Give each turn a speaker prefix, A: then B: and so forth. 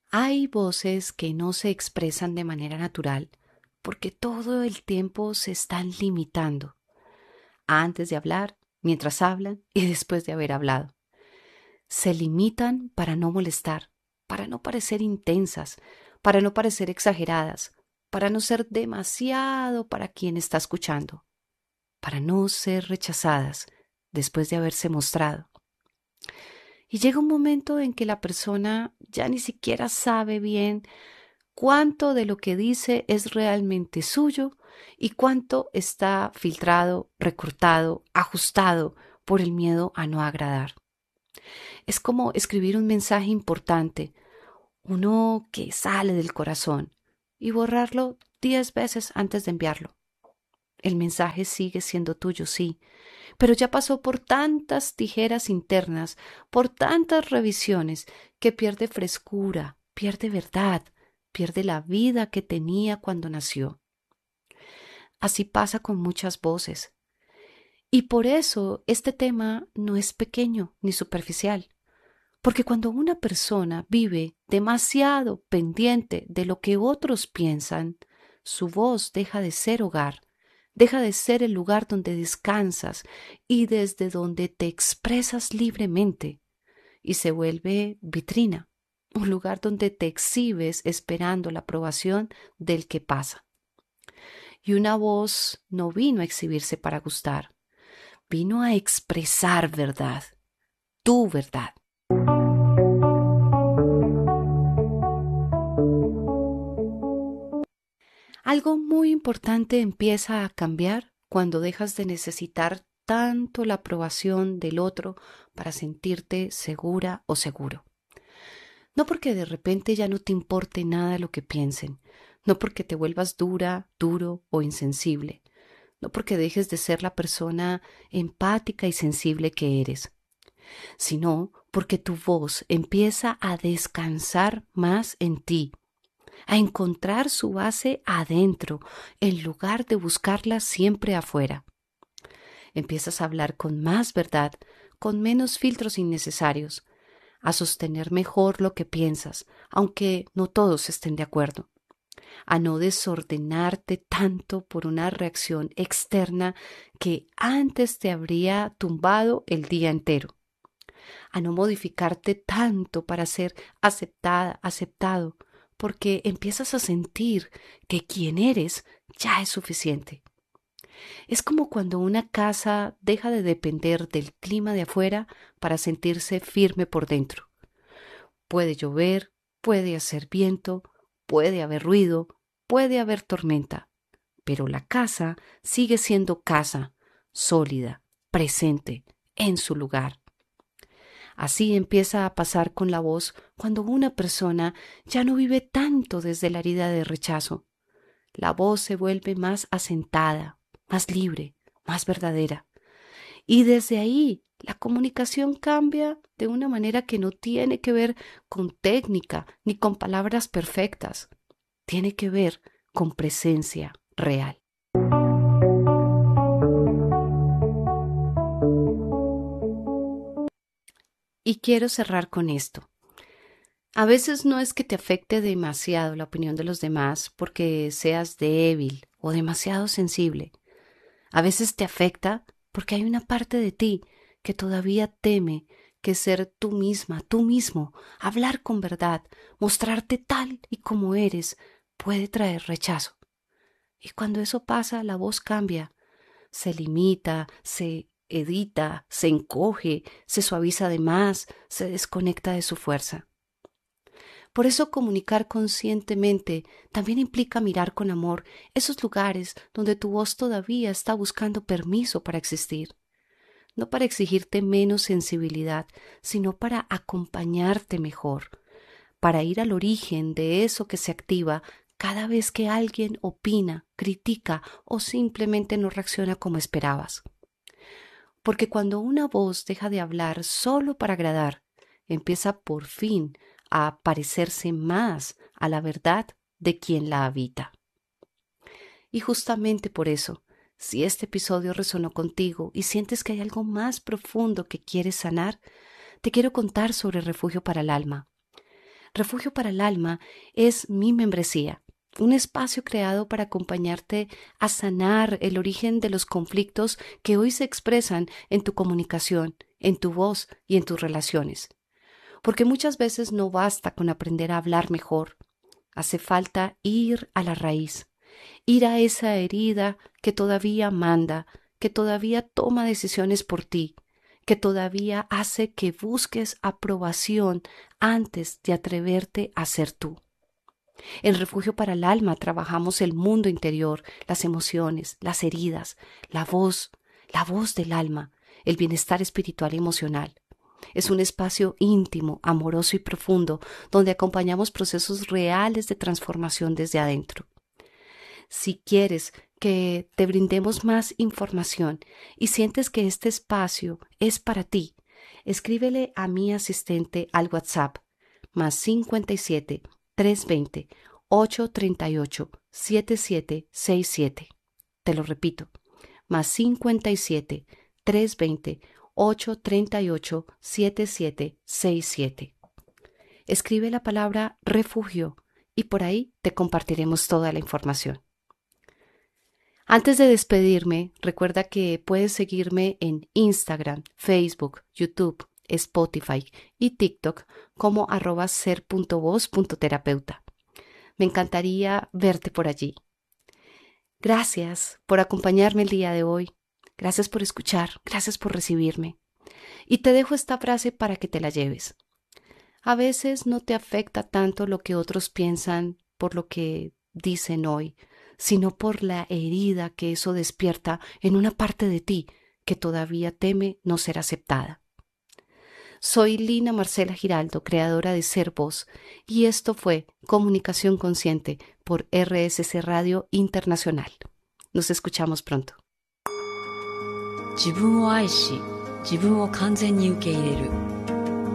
A: Hay voces que no se expresan de manera natural porque todo el tiempo se están limitando, antes de hablar, mientras hablan y después de haber hablado. Se limitan para no molestar, para no parecer intensas, para no parecer exageradas, para no ser demasiado para quien está escuchando, para no ser rechazadas después de haberse mostrado. Y llega un momento en que la persona ya ni siquiera sabe bien cuánto de lo que dice es realmente suyo y cuánto está filtrado, recortado, ajustado por el miedo a no agradar. Es como escribir un mensaje importante, uno que sale del corazón, y borrarlo 10 veces antes de enviarlo. El mensaje sigue siendo tuyo, sí, pero ya pasó por tantas tijeras internas, por tantas revisiones, que pierde frescura, pierde verdad, pierde la vida que tenía cuando nació. Así pasa con muchas voces. Y por eso este tema no es pequeño ni superficial. Porque cuando una persona vive demasiado pendiente de lo que otros piensan, su voz deja de ser hogar, deja de ser el lugar donde descansas y desde donde te expresas libremente, y se vuelve vitrina, un lugar donde te exhibes esperando la aprobación del que pasa. Y una voz no vino a exhibirse para gustar, vino a expresar verdad, tu verdad. Algo muy importante empieza a cambiar cuando dejas de necesitar tanto la aprobación del otro para sentirte segura o seguro. No porque de repente ya no te importe nada lo que piensen, no porque te vuelvas dura, duro o insensible, no porque dejes de ser la persona empática y sensible que eres, sino porque tu voz empieza a descansar más en ti, a encontrar su base adentro, en lugar de buscarla siempre afuera. Empiezas a hablar con más verdad, con menos filtros innecesarios, a sostener mejor lo que piensas, aunque no todos estén de acuerdo, a no desordenarte tanto por una reacción externa que antes te habría tumbado el día entero, a no modificarte tanto para ser aceptada, aceptado, porque empiezas a sentir que quien eres ya es suficiente. Es como cuando una casa deja de depender del clima de afuera para sentirse firme por dentro. Puede llover, puede hacer viento, puede haber ruido, puede haber tormenta, pero la casa sigue siendo casa, sólida, presente, en su lugar. Así empieza a pasar con la voz cuando una persona ya no vive tanto desde la herida de rechazo. La voz se vuelve más asentada, más libre, más verdadera. Y desde ahí la comunicación cambia de una manera que no tiene que ver con técnica ni con palabras perfectas. Tiene que ver con presencia real. Y quiero cerrar con esto. A veces no es que te afecte demasiado la opinión de los demás porque seas débil o demasiado sensible. A veces te afecta porque hay una parte de ti que todavía teme que ser tú misma, tú mismo, hablar con verdad, mostrarte tal y como eres, puede traer rechazo. Y cuando eso pasa, la voz cambia, se limita, se edita, se encoge, se suaviza de más, se desconecta de su fuerza. Por eso comunicar conscientemente también implica mirar con amor esos lugares donde tu voz todavía está buscando permiso para existir, no para exigirte menos sensibilidad, sino para acompañarte mejor, para ir al origen de eso que se activa cada vez que alguien opina, critica o simplemente no reacciona como esperabas. Porque cuando una voz deja de hablar solo para agradar, empieza por fin a parecerse más a la verdad de quien la habita. Y justamente por eso, si este episodio resonó contigo y sientes que hay algo más profundo que quieres sanar, te quiero contar sobre Refugio para el Alma. Refugio para el Alma es mi membresía, un espacio creado para acompañarte a sanar el origen de los conflictos que hoy se expresan en tu comunicación, en tu voz y en tus relaciones. Porque muchas veces no basta con aprender a hablar mejor, hace falta ir a la raíz, ir a esa herida que todavía manda, que todavía toma decisiones por ti, que todavía hace que busques aprobación antes de atreverte a ser tú. En Refugio para el Alma trabajamos el mundo interior, las emociones, las heridas, la voz del alma, el bienestar espiritual y emocional. Es un espacio íntimo, amoroso y profundo donde acompañamos procesos reales de transformación desde adentro. Si quieres que te brindemos más información y sientes que este espacio es para ti, escríbele a mi asistente al WhatsApp más 57 320 838 7767. Te lo repito, más 57 320 838 7767. Escribe la palabra refugio y por ahí te compartiremos toda la información. Antes de despedirme, recuerda que puedes seguirme en Instagram, Facebook, YouTube, Spotify y TikTok como @ser.voz.terapeuta. Me encantaría verte por allí. Gracias por acompañarme el día de hoy. Gracias por escuchar. Gracias por recibirme. Y te dejo esta frase para que te la lleves. A veces no te afecta tanto lo que otros piensan por lo que dicen hoy, sino por la herida que eso despierta en una parte de ti que todavía teme no ser aceptada. Soy Lina Marcela Giraldo, creadora de Ser Voz, y esto fue Comunicación Consciente por RSC Radio Internacional. Nos escuchamos pronto.
B: 自分を愛し、自分を完全に受け入れる。